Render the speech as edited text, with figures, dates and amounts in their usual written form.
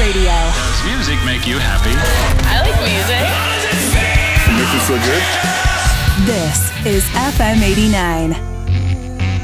Radio. Does music make you happy? I like music. It makes you feel good. This is FM 89.